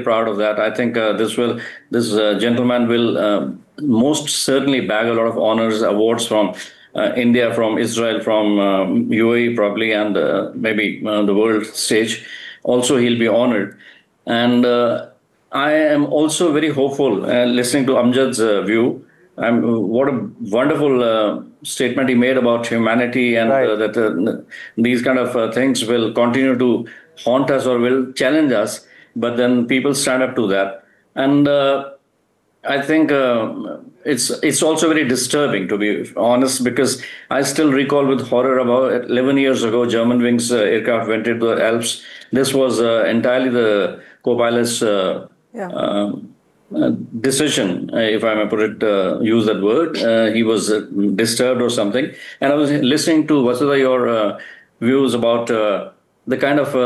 proud of that. I think this gentleman will most certainly bag a lot of honors, awards from India, from Israel, from UAE probably, and maybe the world stage. Also, he'll be honored. And I am also very hopeful listening to Amjad's view. What a wonderful statement he made about humanity, and that these kind of things will continue to haunt us or will challenge us. But then people stand up to that. And I think it's also very disturbing, to be honest, because I still recall with horror about 11 years ago, Germanwings aircraft went into the Alps. This was entirely the co-pilot's decision, if I may put it, use that word. He was disturbed or something. And I was listening to Vasudha, your views about the kind of,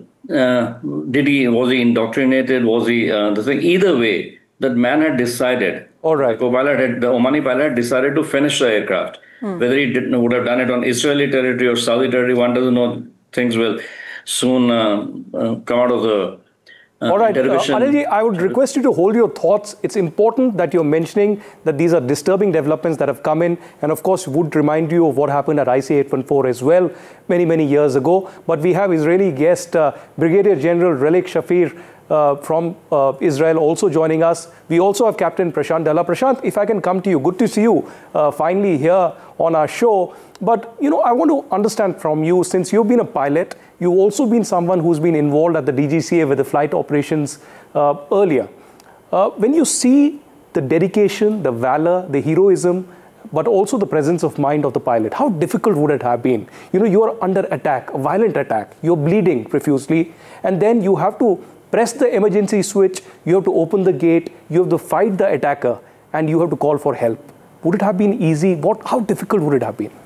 was he indoctrinated? Was he the thing? Either way, that man had decided, all right. The Omani pilot had decided to finish the aircraft. Whether he would have done it on Israeli territory or Saudi territory, one doesn't know. Things will soon come out of the all right, Anilji, I would request you to hold your thoughts. It's important that you're mentioning that these are disturbing developments that have come in, and of course would remind you of what happened at IC-814 as well many years ago. But we have Israeli guest Brigadier General Relek Shafir from Israel also joining us. We also have Captain Prashant Dalla. Prashant, if I can come to you, good to see you finally here on our show. But, you know, I want to understand from you, since you've been a pilot, you've also been someone who's been involved at the DGCA with the flight operations earlier. When you see the dedication, the valor, the heroism, but also the presence of mind of the pilot, how difficult would it have been? You know, you are under attack, a violent attack, you're bleeding profusely, and then you have to press the emergency switch, you have to open the gate, you have to fight the attacker, and you have to call for help. Would it have been easy? How difficult would it have been?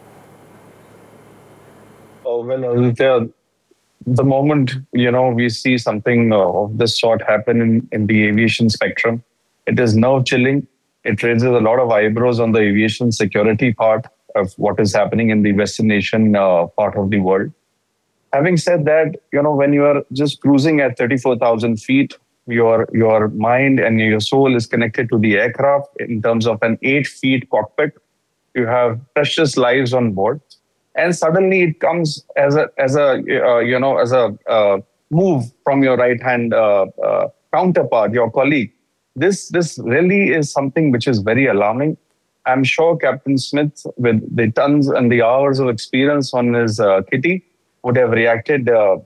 Oh, well, the moment, you know, we see something of this sort happen in the aviation spectrum, it is nerve-chilling. It raises a lot of eyebrows on the aviation security part of what is happening in the Western Asian part of the world. Having said that, you know, when you are just cruising at 34,000 feet, your mind and your soul is connected to the aircraft in terms of an 8-feet cockpit. You have precious lives on board. And suddenly it comes as a move from your right hand counterpart, your colleague. This really is something which is very alarming. I'm sure Captain Smith, with the tons and the hours of experience on his kitty, would have reacted,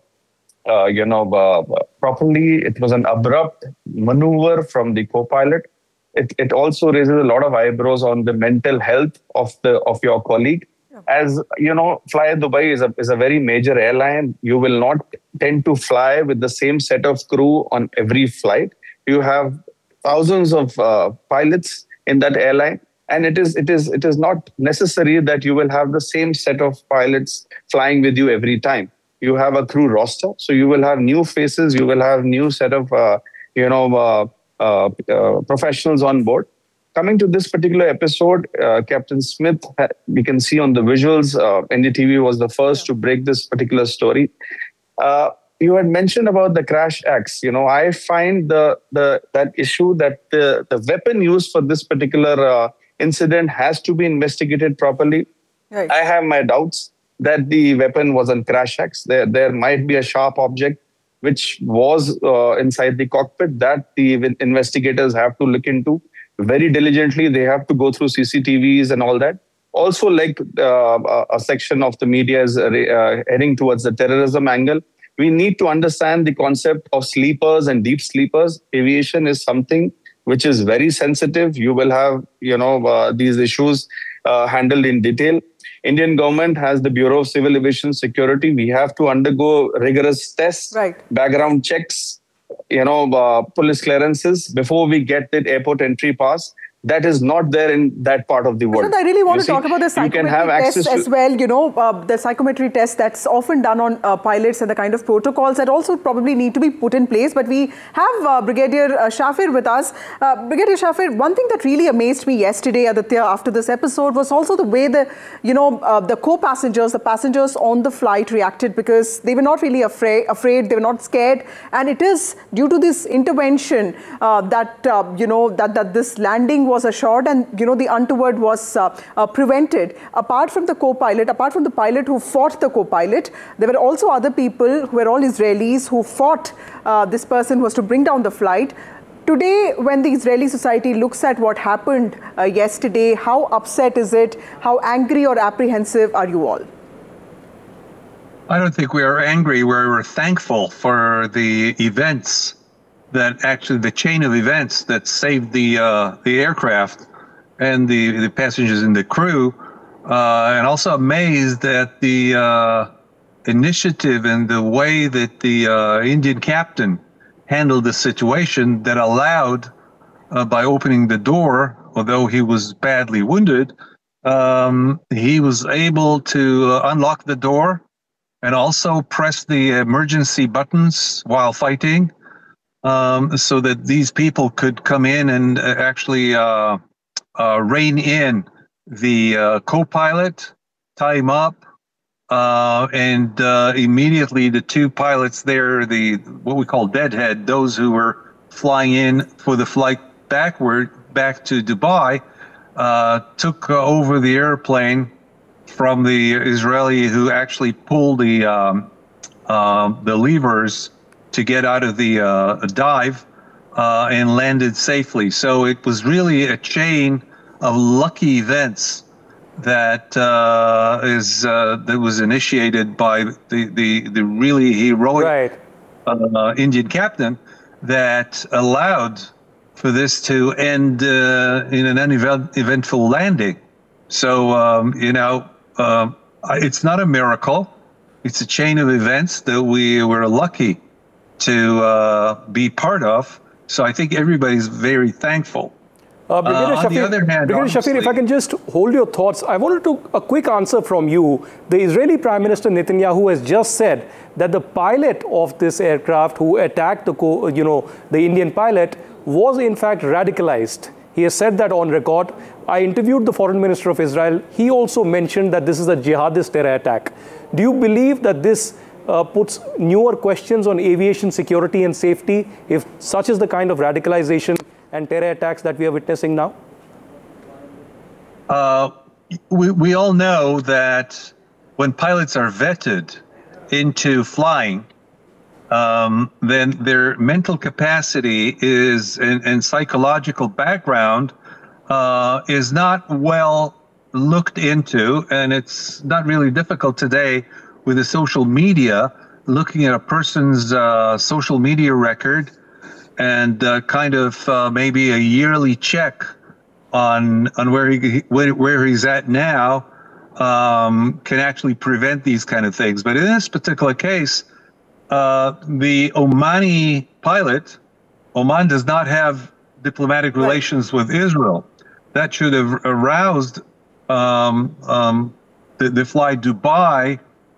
properly. It was an abrupt maneuver from the co-pilot. It also raises a lot of eyebrows on the mental health of your colleague. As you know, Fly Dubai is a very major airline. You will not tend to fly with the same set of crew on every flight. You have thousands of pilots in that airline, and it is not necessary that you will have the same set of pilots flying with you every time. You have a crew roster, so you will have new faces. You will have new set of professionals on board. Coming to this particular episode, Captain Smith, we can see on the visuals, NDTV was the first to break this particular story. You had mentioned about the crash acts. You know, I find that issue that the weapon used for this particular incident has to be investigated properly. Right. I have my doubts that the weapon was on crash acts. There might be a sharp object which was inside the cockpit that the investigators have to look into very diligently. They have to go through CCTVs and all that. Also, like a section of the media is heading towards the terrorism angle, we need to understand the concept of sleepers and deep sleepers. Aviation is something which is very sensitive. You will have, these issues handled in detail. Indian government has the Bureau of Civil Aviation Security. We have to undergo rigorous tests, right, background checks, police clearances before we get the airport entry pass. that is not there in that part of the world. I really want to talk about the psychometry test as well. You know, the psychometry test that's often done on pilots and the kind of protocols that also probably need to be put in place. But we have Brigadier Shafir with us. Brigadier Shafir, one thing that really amazed me yesterday, Aditya, after this episode was also the way the co-passengers, the passengers on the flight reacted, because they were not really afraid, they were not scared. And it is due to this intervention that this landing was assured and, the untoward was prevented. Apart from the co-pilot, apart from the pilot who fought the co-pilot, there were also other people who were all Israelis who fought this person who was to bring down the flight. Today, when the Israeli society looks at what happened yesterday, how upset is it? How angry or apprehensive are you all? I don't think we are angry. We're thankful for the events that actually, the chain of events that saved the aircraft and the passengers and the crew, and also amazed at the initiative and the way that the Indian captain handled the situation that allowed, by opening the door, although he was badly wounded, he was able to unlock the door and also press the emergency buttons while fighting, so that these people could come in and actually rein in the co-pilot, tie him up, and immediately the two pilots there, what we call deadhead, those who were flying in for the flight back to Dubai, took over the airplane from the Israeli who actually pulled the levers to get out of the dive and landed safely. So it was really a chain of lucky events that was initiated by the really heroic Indian captain that allowed for this to end in an uneventful landing. So it's not a miracle; it's a chain of events that we were lucky to be part of. So I think everybody's very thankful. Brigadier Shafir, if I can just hold your thoughts, I wanted a quick answer from you. The Israeli Prime Minister Netanyahu has just said that the pilot of this aircraft who attacked the Indian pilot was in fact radicalized. He has said that on record. I interviewed the Foreign Minister of Israel. He also mentioned that this is a jihadist terror attack. Do you believe that this puts newer questions on aviation security and safety, if such is the kind of radicalization and terror attacks that we are witnessing now? We all know that when pilots are vetted into flying, then their mental capacity and psychological background is not well looked into, and it's not really difficult today with the social media, looking at a person's social media record and maybe a yearly check on where he's at now can actually prevent these kind of things. But in this particular case, the Omani pilot, Oman does not have diplomatic relations with Israel. That should have aroused the Fly Dubai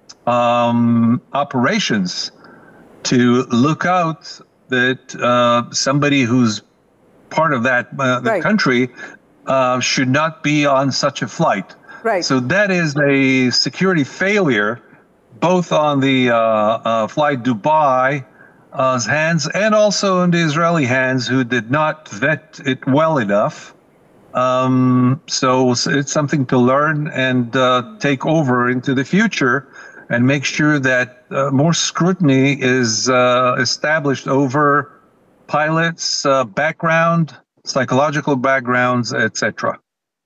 operations to look out that somebody who's part of that country should not be on such a flight. Right. So that is a security failure, both on the Fly Dubai's hands and also in the Israeli hands, who did not vet it well enough. So it's something to learn and take over into the future, and make sure that more scrutiny is established over pilots' background, psychological backgrounds, etc.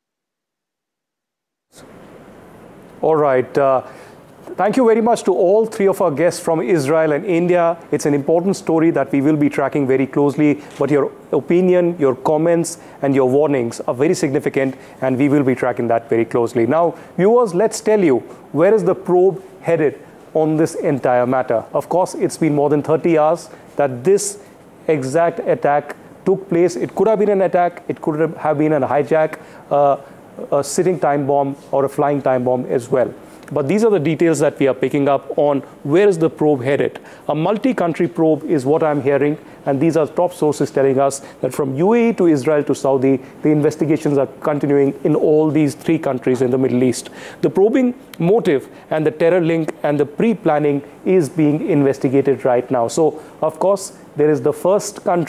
All right. Thank you very much to all three of our guests from Israel and India. It's an important story that we will be tracking very closely, but your opinion, your comments, and your warnings are very significant, and we will be tracking that very closely. Now, viewers, let's tell you, where is the probe headed on this entire matter? Of course, it's been more than 30 hours that this exact attack took place. It could have been an attack, it could have been a hijack, a sitting time bomb or a flying time bomb as well. But these are the details that we are picking up on where is the probe headed. A multi-country probe is what I'm hearing, and these are top sources telling us that from UAE to Israel to Saudi, the investigations are continuing in all these 3 countries in the Middle East. The probing motive and the terror link and the pre-planning is being investigated right now. So, of course, there is the first country